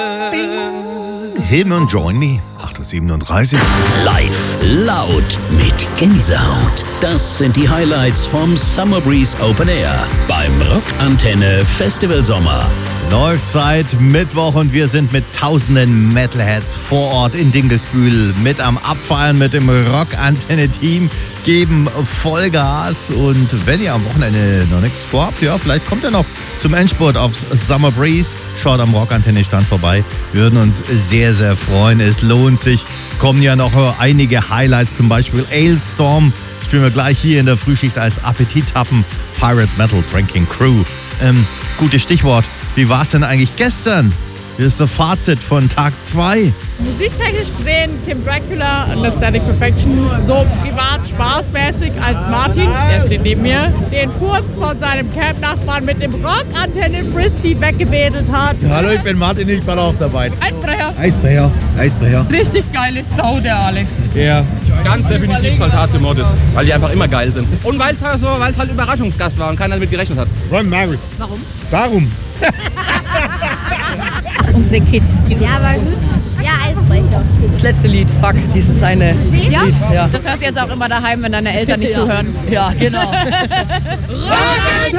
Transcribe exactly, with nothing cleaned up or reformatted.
Him und Join Me, acht Uhr siebenunddreißig. Live, laut, mit Gänsehaut. Das sind die Highlights vom Summer Breeze Open Air beim Rockantenne Festival Sommer. Läuft seit Mittwoch und wir sind mit tausenden Metalheads vor Ort in Dinkelsbühl mit am Abfeiern mit dem Rockantenne-Team, geben Vollgas. Und wenn ihr am Wochenende noch nichts vorhabt, ja, vielleicht kommt ihr noch zum Endspurt aufs Summer Breeze. Schaut am Rockantenne-Stand vorbei. Wir würden uns sehr, sehr freuen. Es lohnt sich. Kommen ja noch einige Highlights, zum Beispiel Ailstorm. Spielen wir gleich hier in der Frühschicht als Appetithappen Pirate Metal Drinking Crew. Ähm, gutes Stichwort. Wie war es denn eigentlich gestern? Wie ist das Fazit von Tag zwei? Musiktechnisch gesehen, Kim Dracula und Aesthetic Perfection, so privat spaßmäßig als Martin, der steht neben mir, den Furz von seinem Camp-Nachbarn mit dem Rockantenne-Frisbee weggewedelt hat. Hallo, ich bin Martin, ich war auch dabei. Eisbrecher. Eisbrecher, Eisbrecher. Richtig geile Sau, der Alex. Ja. Ganz definitiv Saltatio Mortis, weil die einfach immer geil sind. Und weil es halt, so, weil's halt Überraschungsgast war und keiner damit gerechnet hat. Ron Maris. Warum? Darum. Unsere Kids. Ja, war gut. Ja, Eisbrecher. Das letzte Lied, fuck, dieses eine Ja? Lied. Ja. Das hörst du jetzt auch immer daheim, wenn deine Eltern nicht ja. zuhören. Ja, genau.